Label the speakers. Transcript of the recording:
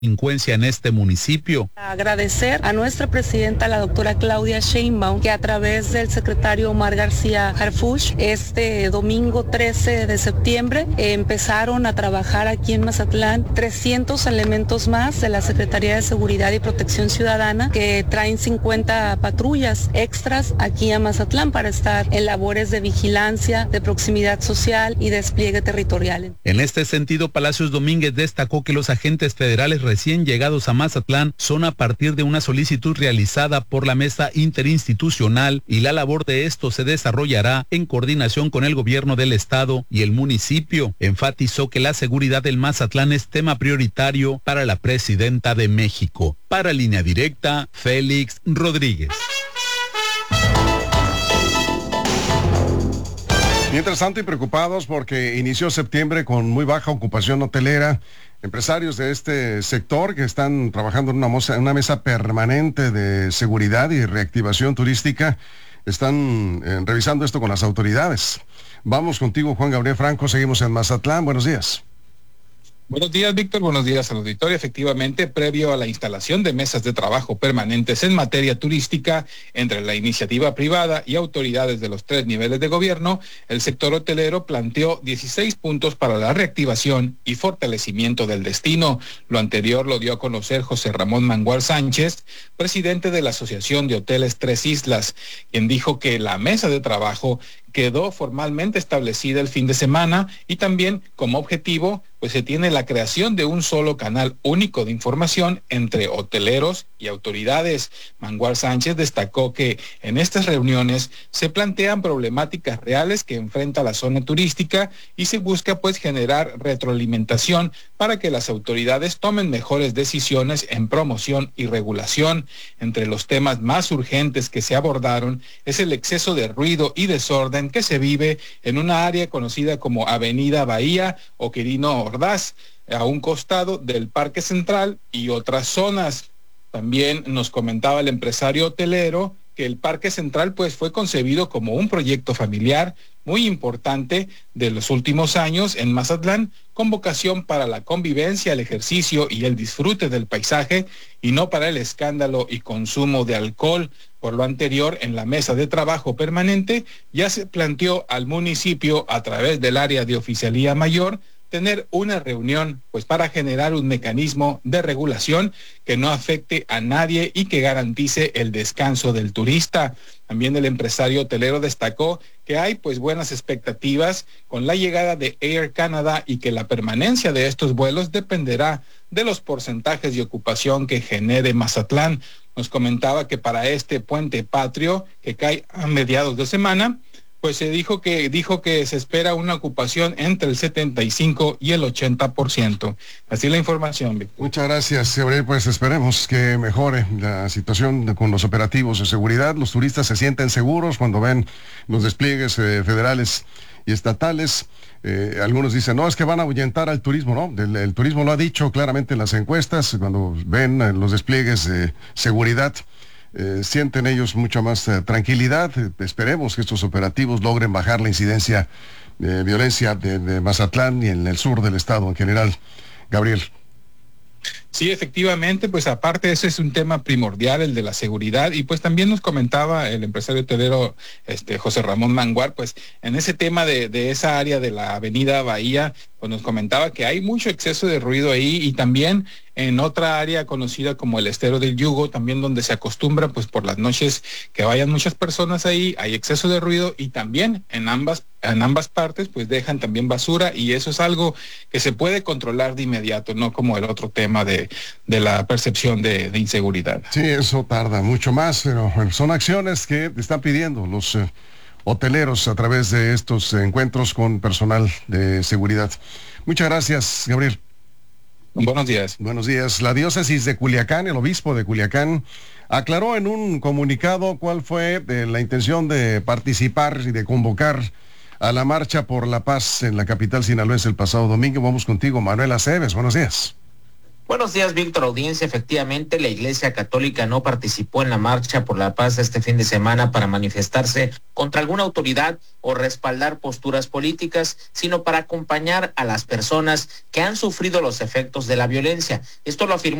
Speaker 1: delincuencia en este municipio.
Speaker 2: Agradecer a nuestra presidenta, la doctora Claudia Sheinbaum, que a través del secretario Omar García Harfuch, este domingo 13 de septiembre, empezaron a trabajar aquí en Mazatlán 300 elementos más de la Secretaría de Seguridad y Protección Ciudadana, que traen 50 patrullas extras aquí a Mazatlán para estar en labores de vigilancia, de proximidad social y despliegue territorial.
Speaker 1: En este sentido, Palacios Domínguez destacó que los agentes federales recién llegados a Mazatlán son a partir de una solicitud realizada por la mesa interinstitucional y la labor de esto se desarrollará en coordinación con el gobierno del estado y el municipio. Enfatizó que la seguridad del Mazatlán es tema prioritario para la presidenta de México. Para Línea Directa, Félix Rodríguez.
Speaker 3: Mientras tanto y preocupados porque inició septiembre con muy baja ocupación hotelera, empresarios de este sector que están trabajando en una mesa permanente de seguridad y reactivación turística están revisando esto con las autoridades. Vamos contigo, Juan Gabriel Franco, seguimos en Mazatlán. Buenos días.
Speaker 4: Buenos días, Víctor. Buenos días al auditorio. Efectivamente, previo a la instalación de mesas de trabajo permanentes en materia turística entre la iniciativa privada y autoridades de los 3 niveles de gobierno, el sector hotelero planteó 16 puntos para la reactivación y fortalecimiento del destino. Lo anterior lo dio a conocer José Ramón Mangual Sánchez, presidente de la Asociación de Hoteles Tres Islas, quien dijo que la mesa de trabajo quedó formalmente establecida el fin de semana y también como objetivo pues se tiene la creación de un solo canal único de información entre hoteleros y autoridades. Mangual Sánchez destacó que en estas reuniones se plantean problemáticas reales que enfrenta la zona turística y se busca pues generar retroalimentación para que las autoridades tomen mejores decisiones en promoción y regulación. Entre los temas más urgentes que se abordaron es el exceso de ruido y desorden que se vive en una área conocida como Avenida Bahía o Quirino Ordaz, a un costado del Parque Central y otras zonas. También nos comentaba el empresario hotelero que el Parque Central pues fue concebido como un proyecto familiar muy importante de los últimos años en Mazatlán, con vocación para la convivencia, el ejercicio y el disfrute del paisaje y no para el escándalo y consumo de alcohol. Por lo anterior, en la mesa de trabajo permanente ya se planteó al municipio a través del área de oficialía mayor tener una reunión pues para generar un mecanismo de regulación que no afecte a nadie y que garantice el descanso del turista. También el empresario hotelero destacó que hay pues buenas expectativas con la llegada de Air Canada y que la permanencia de estos vuelos dependerá de los porcentajes de ocupación que genere Mazatlán. Nos comentaba que para este puente patrio que cae a mediados de semana, pues se dijo que se espera una ocupación entre el 75 y el 80%. Así la información, Víctor.
Speaker 3: Muchas gracias, Gabriel. Pues esperemos que mejore la situación con los operativos de seguridad. Los turistas se sienten seguros cuando ven los despliegues federales y estatales. Algunos dicen, no, es que van a ahuyentar al turismo, ¿no? El turismo lo ha dicho claramente en las encuestas, cuando ven los despliegues de seguridad. Sienten ellos mucha más tranquilidad. Esperemos que estos operativos logren bajar la incidencia de violencia de Mazatlán y en el sur del estado en general. Gabriel.
Speaker 4: Sí, efectivamente, pues aparte ese es un tema primordial, el de la seguridad, y pues también nos comentaba el empresario hotelero José Ramón Mangual, pues en ese tema de esa área de la Avenida Bahía, pues nos comentaba que hay mucho exceso de ruido ahí y también en otra área conocida como el Estero del Yugo, también donde se acostumbra pues por las noches que vayan muchas personas ahí, hay exceso de ruido y también en ambas partes pues dejan también basura y eso es algo que se puede controlar de inmediato, no como el otro tema de la percepción de inseguridad.
Speaker 3: Sí, eso tarda mucho más, pero son acciones que están pidiendo los hoteleros a través de estos encuentros con personal de seguridad. Muchas gracias, Gabriel.
Speaker 4: Buenos días.
Speaker 3: Buenos días. La diócesis de Culiacán, el obispo de Culiacán, aclaró en un comunicado cuál fue la intención de participar y de convocar a la Marcha por la Paz en la capital sinaloense el pasado domingo. Vamos contigo, Manuel Aceves. Buenos días.
Speaker 5: Buenos días, Víctor, audiencia. Efectivamente, la Iglesia Católica no participó en la marcha por la paz este fin de semana para manifestarse contra alguna autoridad o respaldar posturas políticas, sino para acompañar a las personas que han sufrido los efectos de la violencia. Esto lo afirmó